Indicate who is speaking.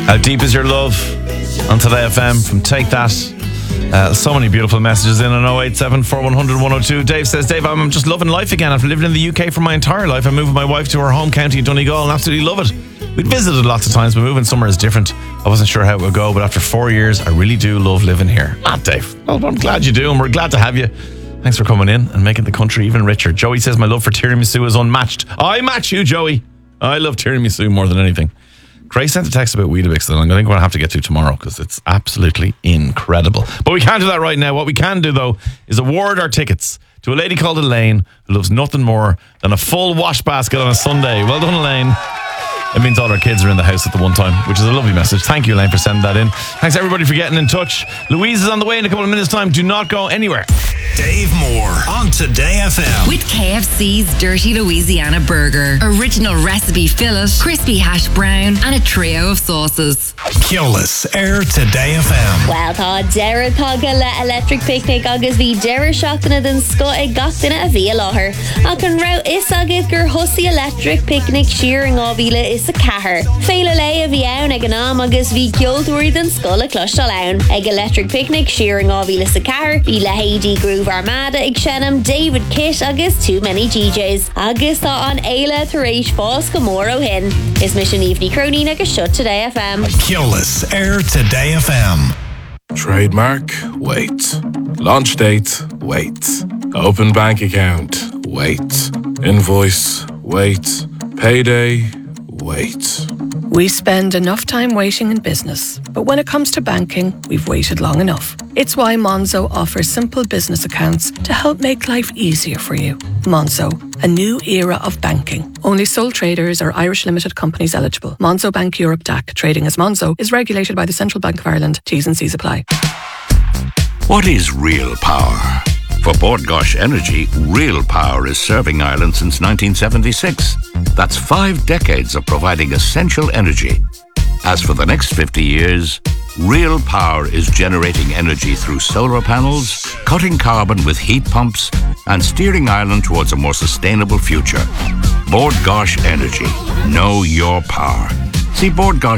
Speaker 1: How deep is your love? On Today FM from Take That. So many beautiful messages in on 087 4100 102. Dave says, Dave, I'm just loving life again. I've lived in the UK for my entire life. I moved with my wife to her home county, Donegal, and absolutely love it. We'd visited lots of times, but moving somewhere is different. I wasn't sure how it would go, but after 4 years, I really do love living here. Dave. Well, I'm glad you do, and we're glad to have you. Thanks for coming in and making the country even richer. Joey says, my love for tiramisu is unmatched. I match you, Joey. I love tiramisu more than anything. Craig sent a text about Weetabix that I'm going to have to get to tomorrow because it's absolutely incredible. But we can't do that right now. What we can do, though, is award our tickets to a lady called Elaine who loves nothing more than a full wash basket on a Sunday. Well done, Elaine. It means all our kids are in the house at the one time, which is a lovely message. Thank you, Elaine, for sending that in. Thanks, everybody, for getting in touch. Louise is on the way in a couple of minutes' time. Do not go anywhere.
Speaker 2: Dave Moore on Today FM.
Speaker 3: With KFC's Dirty Louisiana Burger. Original recipe fillet, crispy hash brown, and a trio of sauces.
Speaker 2: Keolis, Air Today FM.
Speaker 4: Well, tá Dara Thaga le electric picnic agus bhí Dara seachtainna den sco ag gachtainna a bhí láthair. Ach an rá is agad gur husaí electric picnic siar an gábhíle is a cahar. Féile le a bhí ann ag an am agus bhí ceoltóirí den sco le clostal ann. Ag electric picnic siar an gábhíle sa cahar, bhí le Heidi Groove Armada ag Shenham, David Kitt agus too many DJs. Agus tá an éile tar éis fás go mór ó hin. Is mission Evening Crony agus shut Today FM.
Speaker 2: Keolis, Air Today FM.
Speaker 5: Trademark, wait. Launch date, wait. Open bank account, wait. Invoice, wait. Payday, wait.
Speaker 6: We spend enough time waiting in business, but when it comes to banking, we've waited long enough. It's why Monzo offers simple business accounts to help make life easier for you. Monzo, a new era of banking. Only sole traders or Irish limited companies eligible. Monzo Bank Europe DAC, trading as Monzo, is regulated by the Central Bank of Ireland. T's and C's apply.
Speaker 7: What is real power? For Bord Gáis Energy, real power is serving Ireland since 1976. That's 5 decades of providing essential energy. As for the next 50 years, real power is generating energy through solar panels, cutting carbon with heat pumps, and steering Ireland towards a more sustainable future. Bord Gáis Energy. Know your power. See